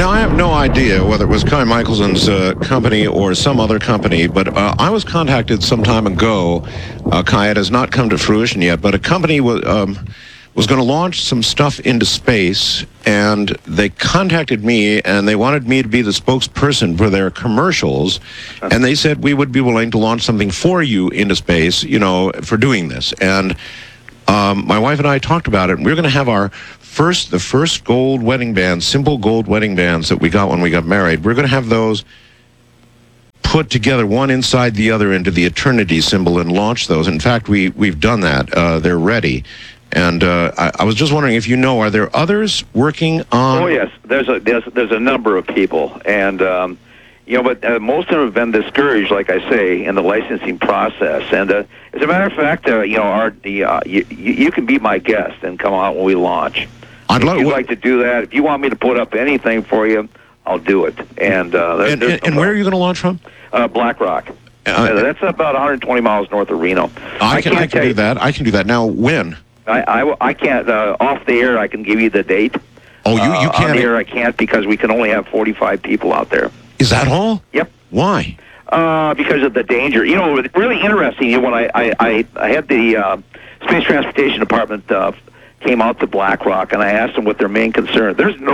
Now, I have no idea whether it was Kai Michelson's company or some other company, but I was contacted some time ago. Kai, it has not come to fruition yet, but a company was going to launch some stuff into space, and they contacted me, and they wanted me to be the spokesperson for their commercials, and they said we would be willing to launch something for you into space, you know, for doing this. And my wife and I talked about it, and we're going to have the first gold wedding bands, simple gold wedding bands that we got when we got married. We're going to have those put together, one inside the other, into the eternity symbol and launch those. In fact, we've done that. They're ready. And I was just wondering if you know, are there others working on? Oh yes, there's a number of people, and you know, but most of them have been discouraged, like I say, in the licensing process. And as a matter of fact, you know, you can be my guest and come out when we launch. If you'd like to do that, if you want me to put up anything for you, I'll do it. And where are you going to launch from? Black Rock. That's about 120 miles north of Reno. I can do that. I can do that. Now, when? I can't. Off the air, I can give you the date. Oh, you can't? On the air, I can't, because we can only have 45 people out there. Is that all? Yep. Why? Because of the danger. You know, really interesting. When I had the Space Transportation Department came out to Black Rock, and I asked them what their main concern. There is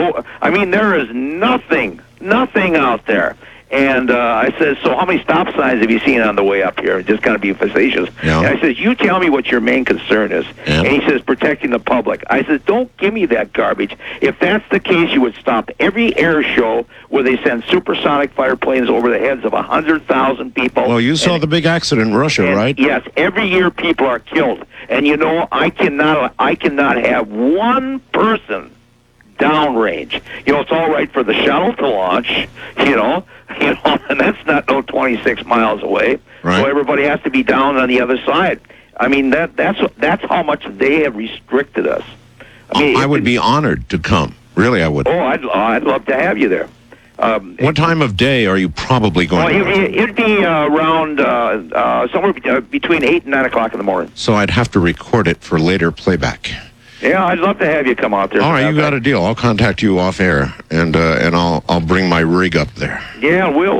nothing out there. And I said, so how many stop signs have you seen on the way up here? Just kind of being facetious. Yeah. And I said, you tell me what your main concern is. Yeah. And he says, protecting the public. I said, don't give me that garbage. If that's the case, you would stop every air show where they send supersonic fighter planes over the heads of 100,000 people. Well, you saw the big accident in Russia, right? Yes. Every year people are killed. And, you know, I cannot have one person downrange. You know, it's all right for the shuttle to launch, you know, and that's not 26 miles away. Right. So everybody has to be down on the other side. I mean, that's how much they have restricted us. I mean, I would be honored to come. Really, I would. Oh, I'd love to have you there. What time of day are you probably going to? It'd be around somewhere between 8 and 9 o'clock in the morning. So I'd have to record it for later playback. Yeah, I'd love to have you come out there. All right, you got a deal. I'll contact you off air, and I'll bring my rig up there. Yeah, we'll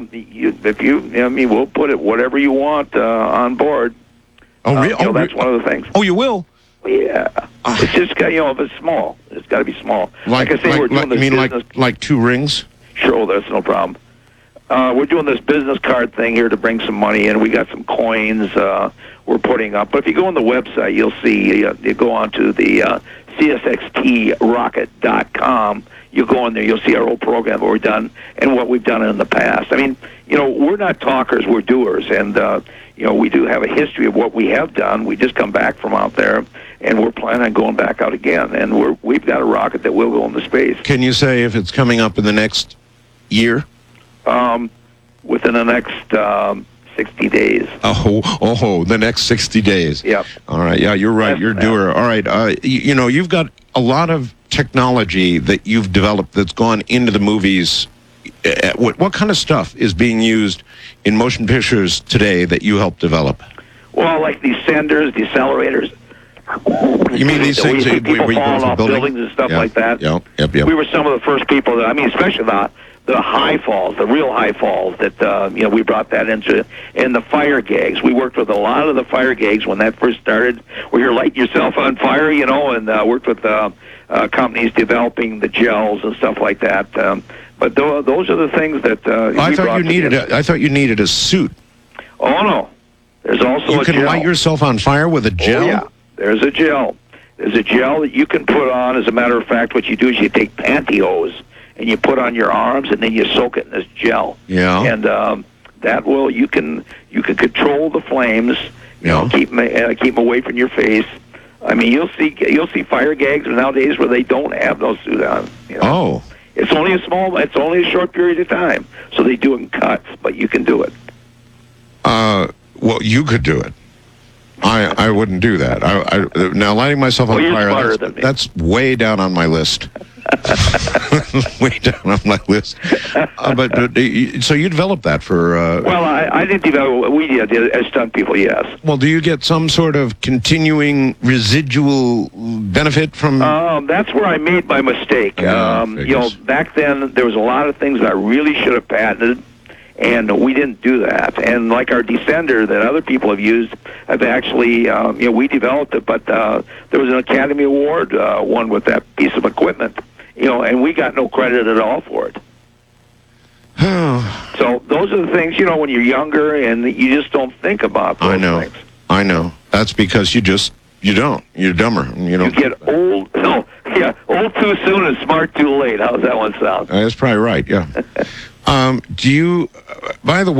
we'll put it whatever you want on board. Oh, really? You know, that's one of the things. Oh, you will? Yeah. It's just got, you know, if it's small, it's got to be small. Like I say, we're doing this business. Like 2 rings? Sure, that's no problem. We're doing this business card thing here to bring some money in. We got some coins we're putting up. But if you go on the website, you'll see, you go on to the CSXTrocket.com. You go in there, you'll see our old program, what we've done, and what we've done in the past. I mean, you know, we're not talkers, we're doers. And, you know, we do have a history of what we have done. We just come back from out there, and we're planning on going back out again. And we've got a rocket that will go into space. Can you say if it's coming up in the next year? Within the next 60 days. Oh, the next 60 days. Yep. All right. Yeah, you're right. You're a doer. All right. You know, you've got a lot of technology that you've developed that's gone into the movies. What kind of stuff is being used in motion pictures today that you helped develop? Well, like these senders, decelerators. You mean these things where you falling off buildings and stuff like that? Yep. We were some of the first people that, I mean, especially the high falls, the real high falls that, you know, we brought that into, and the fire gags. We worked with a lot of the fire gags when that first started, where you're lighting yourself on fire, you know, and worked with companies developing the gels and stuff like that. But those are the things that I thought you needed a suit. Oh, no. There's also a gel. You can light yourself on fire with a gel? Oh, yeah. There's a gel. There's a gel that you can put on. As a matter of fact, what you do is you take pantyhose and you put on your arms, and then you soak it in this gel. Yeah. And that will, you can control the flames. You know, keep them away from your face. I mean, you'll see fire gags nowadays where they don't have no suit on. You know? Oh. It's only a short period of time, so they do it in cuts, but you can do it. Well, you could do it. I wouldn't do that. Now, lighting myself on fire, that's way down on my list. way down on my list. So you developed that for... Well, I didn't develop. We did as stunt people. Yes. Well, do you get some sort of continuing residual benefit from... That's where I made my mistake. Back then there was a lot of things that I really should have patented, and we didn't do that. And like our Descender that other people have used, I've actually, we developed it, but there was an Academy Award won with that piece of equipment, and we got no credit at all for it. So those are the things, when you're younger and you just don't think about those things. I know. That's because you don't. You're dumber. You get old. No, yeah, old too soon and smart too late. How's that one sound? That's probably right, yeah. Do you, by the way,